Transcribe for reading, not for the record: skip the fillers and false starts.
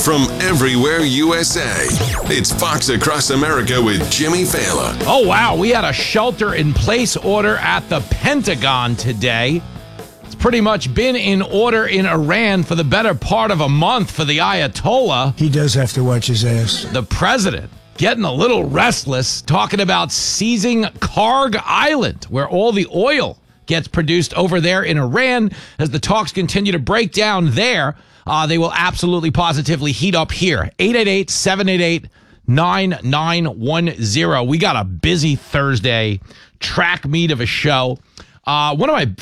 from everywhere USA. It's Fox Across America with Jimmy Fallon. Oh, wow. We had a shelter-in-place order at the Pentagon today. It's pretty much been in order in Iran for the better part of a month for the Ayatollah. He does have to watch his ass. The president getting a little restless, talking about seizing Karg Island, where all the oil gets produced over there in Iran. As the talks continue to break down there, they will absolutely positively heat up here. 888-788-9910. We got a busy Thursday track meet of a show. One of my